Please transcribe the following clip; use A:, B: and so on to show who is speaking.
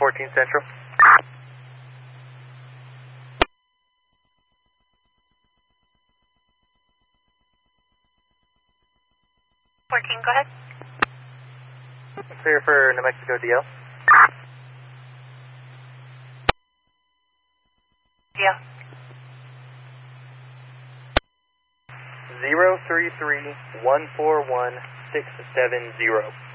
A: 14 Central.
B: 14, go ahead.
A: Clear for New Mexico DL.
B: DL.
A: 033-141-670.